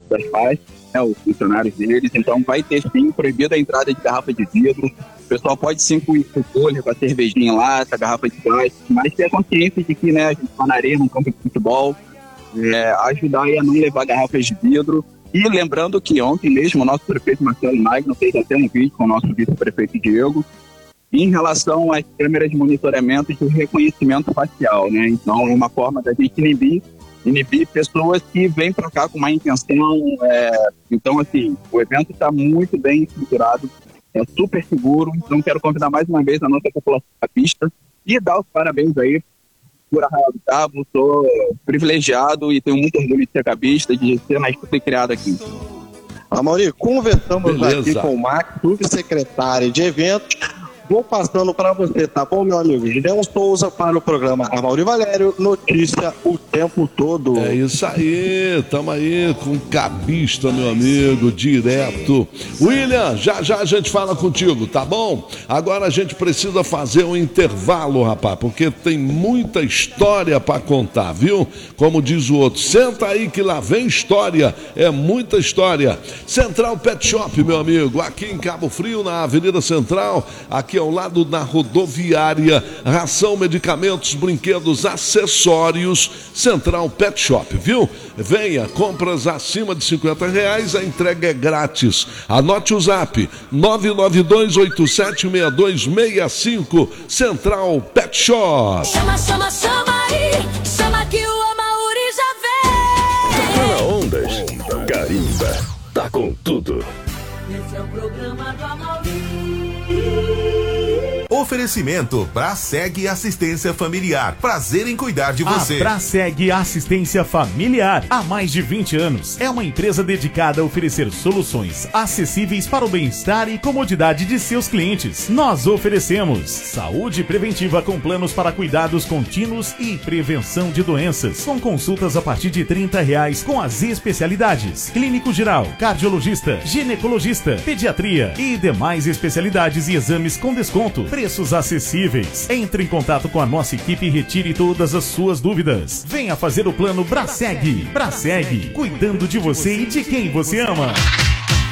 das faixas, né, os funcionários deles. Então vai ter sim proibida a entrada de garrafa de vidro. O pessoal pode sim com o cooler, com a cervejinha lá, essa garrafa de plástico, mas ter a consciência de que, né, a gente está na areia, num campo de futebol, ajudar aí a não levar garrafas de vidro. E lembrando que ontem mesmo o nosso prefeito Marcelo Magno fez até um vídeo com o nosso vice-prefeito Diego em relação às câmeras de monitoramento de reconhecimento facial, né? Então é uma forma da gente inibir pessoas que vêm para cá com má intenção. Então, assim, o evento está muito bem estruturado, é super seguro. Então quero convidar mais uma vez a nossa população da pista e dar os parabéns aí por Arraial do Cabo. Sou privilegiado e tenho muito orgulho de ser cabista, de ser na equipe criada aqui. Amaury, conversamos aqui com o Max, subsecretário de eventos. Vou passando para você, tá bom, meu amigo? Gideon Souza para o programa Amaury Valério, notícia o tempo todo. É isso aí, tamo aí com o cabista, meu amigo, direto. William, já a gente fala contigo, tá bom? Agora a gente precisa fazer um intervalo, rapaz, porque tem muita história para contar, viu? Como diz o outro, senta aí que lá vem história, é muita história. Central Pet Shop, meu amigo, aqui em Cabo Frio, na Avenida Central, aqui ao lado da rodoviária, ração, medicamentos, brinquedos, acessórios, Central Pet Shop, viu? Venha, compras acima de R$50, a entrega é grátis. Anote o zap, 992876265, Central Pet Shop. Chama aí, chama que o Amaury já vem. Tá na Ondas, Carimba, tá com tudo. Esse é o programa do Amaury. Oferecimento Braseg Assistência Familiar. Prazer em cuidar de você. A Braseg Assistência Familiar, há mais de 20 anos, é uma empresa dedicada a oferecer soluções acessíveis para o bem-estar e comodidade de seus clientes. Nós oferecemos saúde preventiva com planos para cuidados contínuos e prevenção de doenças, com consultas a partir de R$30 com as especialidades clínico geral, cardiologista, ginecologista, pediatria e demais especialidades e exames com desconto. Preços acessíveis. Entre em contato com a nossa equipe e retire todas as suas dúvidas. Venha fazer o plano Braseg. Braseg, cuidando de você e de quem você ama.